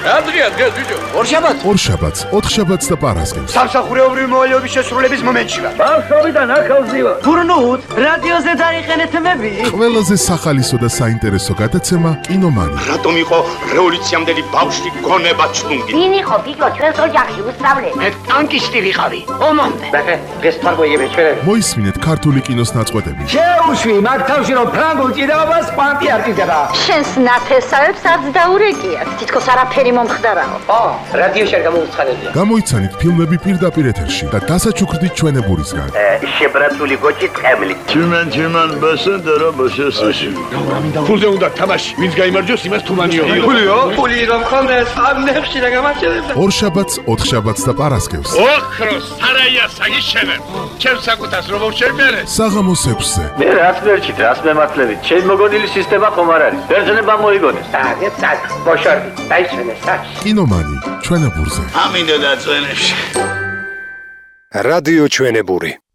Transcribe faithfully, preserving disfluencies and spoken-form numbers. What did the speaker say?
რა დღეა დღეს ბიჭო? ორშაბათს. ორშაბათს, ოთხშაბათს და პარასკევს. სამსახურეობრივი მოვალეობის შესრულების მომენტში ვარ. ბავშვობიდან ახალზივა. გურნუთ, რადიოზე დაიყენეთ მები. ყველაზე სახალისო და საინტერესო გადაცემა კინომანი. რატომ იყო რევოლუციამდელი ბავშვი გონება ჩუნგი? ვინ იყო ბიჭო ჩვენს ოჯახში უსწავლე? მე ტანკისტი ვიყავი. ომამდე. ბახე, დღეს თარგმნიები ჩვენები. მოისმინეთ ქართული კინოს ნაწყვეტები. შეუშვი მაგ თავში რომ ფრანგულ ჭიდაობას კვანტი არტიზება. შენს ნათესავებს არც დაურეკიათ. თითქოს არაფერი მომხდარაო. ო, რადიოში არ გამოუცხადებია. გამოიცანით ფილმები პირდაპირ ეთერში და დასაჩუქრდით ჩვენებურისგან. შებრაცული გოჭი ტყემლი. Tümen tümen besen dara başasın. ფულზე უნდა თამაში. ვინც გაიმარჯვოს, იმას თუმანიო. ფულიო? ფული რომ ხონდეს, ამ ნეხში რა გამარჯვებდა. ორშაბათს, ოთხშაბათს და პარასკევს. ოქროს სარაია საგიშენებ. ჩემს საკუთას რომ შევმერე. საღამოს ექვსზე. Ne rast verçit, rast mematlevi. Çel mogodili sistema xomar არის. ბერძნება მოიგონეს. აგეთ სად, ბოშორდი, დაიშვენე სად. კინომანი, ჩვენებურზე. ამინდა დაწვენებში. რადიო ჩვენებური.